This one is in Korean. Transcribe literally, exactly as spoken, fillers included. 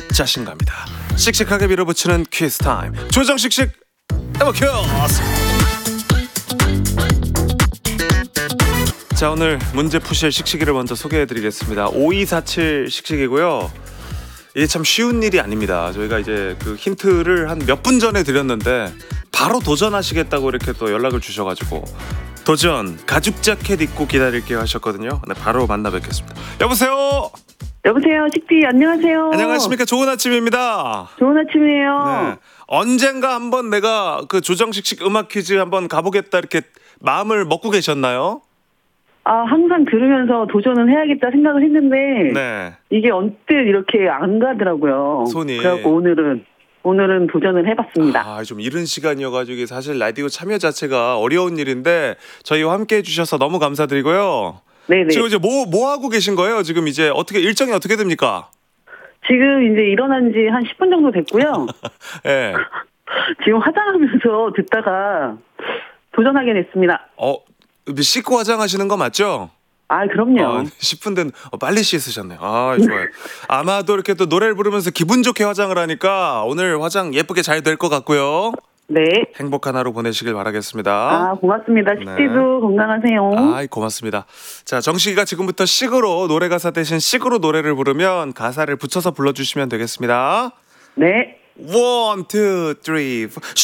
자신감이다. 씩씩하게 밀어붙이는 퀴즈 타임. 조정씩씩 에버 퀴즈. 자, 오늘 문제 푸실 씩씩이를 먼저 소개해드리겠습니다. 오이사칠 씩씩이고요. 이게 참 쉬운 일이 아닙니다. 저희가 이제 그 힌트를 한 몇 분 전에 드렸는데 바로 도전하시겠다고 이렇게 또 연락을 주셔가지고 도전 가죽 자켓 입고 기다릴게요 하셨거든요. 네, 바로 만나 뵙겠습니다. 여보세요. 여보세요, 식디 안녕하세요. 안녕하십니까. 좋은 아침입니다. 좋은 아침이에요. 네. 언젠가 한번 내가 그 조정식식 음악 퀴즈 한번 가보겠다 이렇게 마음을 먹고 계셨나요? 아, 항상 들으면서 도전은 해야겠다 생각을 했는데 네. 이게 언뜻 이렇게 안 가더라고요. 손이. 그래갖고 오늘은 오늘은 도전을 해봤습니다. 아, 좀 이른 시간이어가지고 사실 라디오 참여 자체가 어려운 일인데 저희와 함께 해주셔서 너무 감사드리고요. 네네. 지금 이제 뭐, 뭐 하고 계신 거예요? 지금 이제 어떻게 일정이 어떻게 됩니까? 지금 이제 일어난 지 한 십 분 정도 됐고요. 네. 지금 화장하면서 듣다가 도전하게 됐습니다. 어, 씻고 화장하시는 거 맞죠? 아, 그럼요. 어, 십 분 된, 어, 빨리 씻으셨네요. 아, 좋아요. 아마도 이렇게 또 노래를 부르면서 기분 좋게 화장을 하니까 오늘 화장 예쁘게 잘 될 것 같고요. 네. 행복한 하루 보내시길 바라겠습니다. 아, 고맙습니다. 식디도 네. 건강하세요. 아, 고맙습니다. 자, 정식이가 지금부터 식으로 노래 가사 대신 식으로 노래를 부르면 가사를 붙여서 불러주시면 되겠습니다. 네. 원, 투, 쓰리, 포.